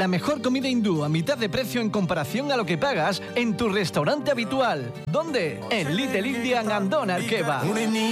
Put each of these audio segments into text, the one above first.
La mejor comida hindú a mitad de precio en comparación a lo que pagas en tu restaurante habitual. ¿Dónde? En Little Indian and Doner Kebab.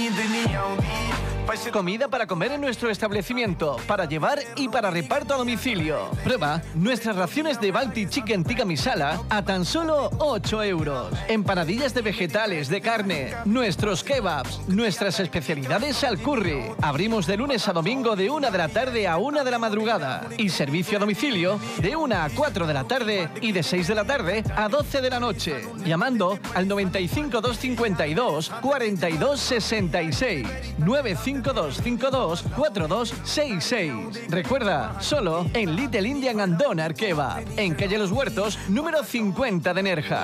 Comida para comer en nuestro establecimiento, para llevar y para reparto a domicilio. Prueba nuestras raciones de Balti Chicken Tikka Masala a tan solo 8 euros. Empanadillas de vegetales, de carne, nuestros kebabs, nuestras especialidades al curry. Abrimos de lunes a domingo de 1 de la tarde a 1 de la madrugada. Y servicio a domicilio de 1 a 4 de la tarde y de 6 de la tarde a 12 de la noche. Llamando al 95 252 42 66 95 252 4266. Recuerda, solo en Little Indian and Doner Kebab, en calle Los Huertos, número 50 de Nerja.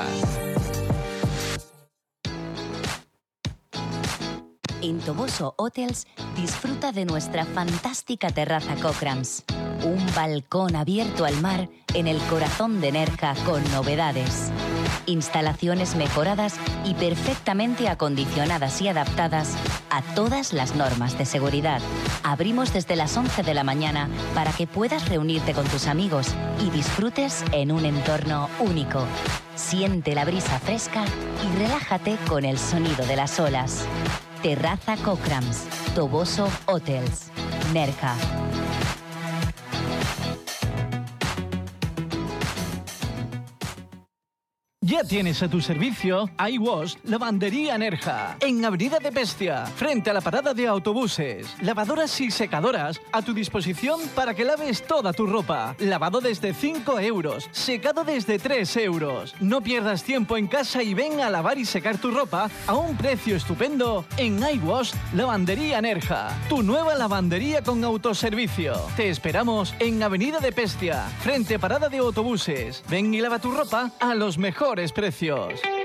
En Toboso Hotels disfruta de nuestra fantástica terraza Cochrams. Un balcón abierto al mar en el corazón de Nerja con novedades. Instalaciones mejoradas y perfectamente acondicionadas y adaptadas a todas las normas de seguridad. Abrimos desde las 11 de la mañana para que puedas reunirte con tus amigos y disfrutes en un entorno único. Siente la brisa fresca y relájate con el sonido de las olas. Terraza Cochrams, Toboso Hotels, Nerja. Ya tienes a tu servicio iWash Lavandería Nerja, en Avenida de Bestia, frente a la parada de autobuses. Lavadoras y secadoras a tu disposición para que laves toda tu ropa. Lavado desde 5 euros, secado desde 3 euros. No pierdas tiempo en casa y ven a lavar y secar tu ropa a un precio estupendo en iWash Lavandería Nerja, tu nueva lavandería con autoservicio. Te esperamos en Avenida de Bestia, frente a parada de autobuses. Ven y lava tu ropa a los mejores precios.